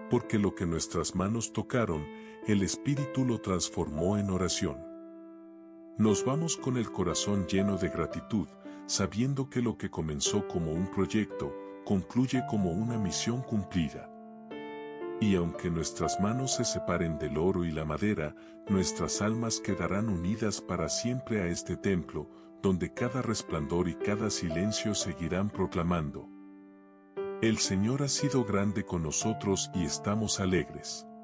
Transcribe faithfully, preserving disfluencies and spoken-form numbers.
porque lo que nuestras manos tocaron, el Espíritu lo transformó en oración. Nos vamos con el corazón lleno de gratitud, sabiendo que lo que comenzó como un proyecto, concluye como una misión cumplida. Y aunque nuestras manos se separen del oro y la madera, nuestras almas quedarán unidas para siempre a este templo, donde cada resplandor y cada silencio seguirán proclamando: el Señor ha sido grande con nosotros y estamos alegres.